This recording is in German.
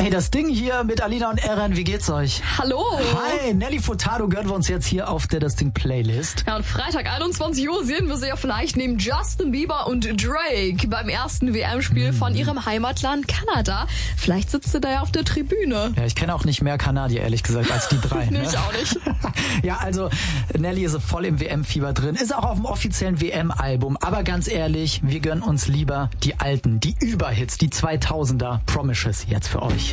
Hey, das Ding hier mit Alina und Eren, wie geht's euch? Hallo. Hi, Nelly Furtado gönnen wir uns jetzt hier auf der Das Ding Playlist. Ja, und Freitag 21 Uhr sehen wir sie ja vielleicht neben Justin Bieber und Drake beim ersten WM-Spiel von ihrem Heimatland Kanada. Vielleicht sitzt sie da ja auf der Tribüne. Ja, ich kenne auch nicht mehr Kanadier, ehrlich gesagt, als die drei. Nee, ich auch nicht. Ja, also Nelly ist voll im WM-Fieber drin, ist auch auf dem offiziellen WM-Album. Aber ganz ehrlich, wir gönnen uns lieber die alten, die Überhits, die 2000er Promises jetzt für euch.